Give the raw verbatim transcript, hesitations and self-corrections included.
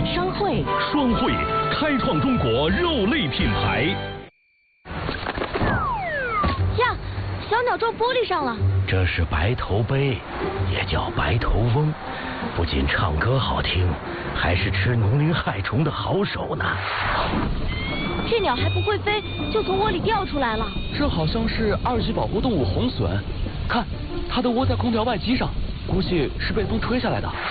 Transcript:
商会。 双汇开创中国肉类品牌。 呀，小鸟撞玻璃上了。 这是白头鹎，也叫白头翁，不仅唱歌好听，还是吃农林害虫的好手呢。 这鸟还不会飞，就从窝里掉出来了。 这好像是二级保护动物红隼，看，它的窝在空调外机上，估计是被风吹下来的。